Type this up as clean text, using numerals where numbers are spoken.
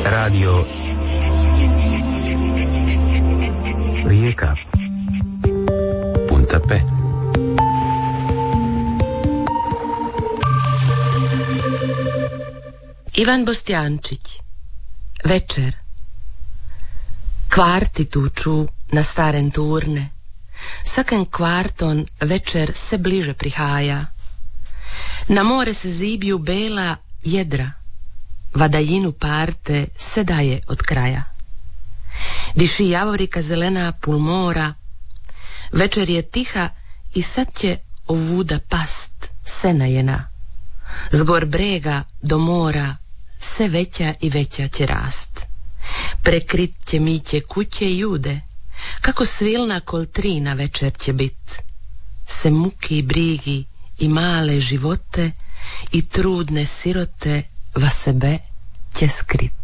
Radio Rijeka Punta P. Ivan Bostjančić. Večer. Kvarti tuču na staren turne. Saken kvarton večer se bliže prihaja. Na more se zibiju bela jedra. Vadaljinu parte se daje od kraja. Diši javorika zelena pulmora. Večer je tiha i sad će ovuda past senajena. Zgor brega do mora se veća i veća će rast. Prekrit će miće kuće i jude, kako svilna koltrina večer će bit. Se muki i brigi i male živote i trudne sirote va sebe će skrit.